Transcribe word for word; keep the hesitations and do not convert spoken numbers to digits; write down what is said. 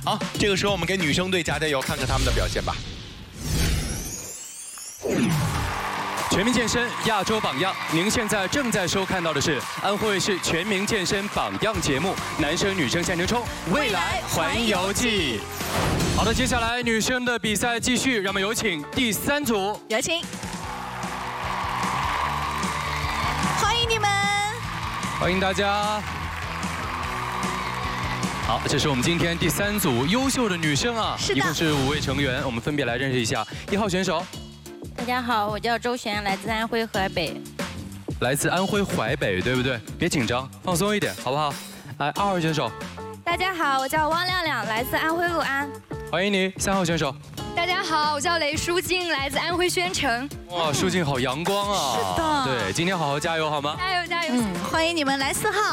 好，这个时候我们给女生队加加油，看看他们的表现吧。 全民健身亚洲榜样，您现在正在收看到的是安徽卫视全民健身榜样节目《男生女生向前冲》未来环游记。好的，接下来女生的比赛继续，让我们有请第三组， 有请，欢迎你们， 欢迎大家。好，这是我们今天第三组优秀的女生啊， 是的， 一共是五位成员，我们分别来认识一下。一号选手。 大家好，我叫周璇，来自安徽淮北。 来自安徽淮北，对不对？别紧张，放松一点，好不好？来，二号选手。 大家好，我叫汪亮亮，来自安徽六安。 欢迎你，三号选手。 大家好，我叫雷舒静，来自安徽宣城。 哇，舒静好阳光啊！ 是的。 对，今天好好加油好吗？ 加油加油！ 嗯，欢迎你们来四号。